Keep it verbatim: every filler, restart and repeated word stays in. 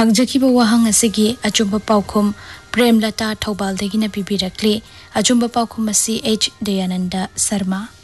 हंगजखिब वहांग असिगी अचुंब पाउखुम प्रेमलता थौबालदगिना पिबिरक्ली अचुंब पाउखुम असी एच दयानंद शर्मा।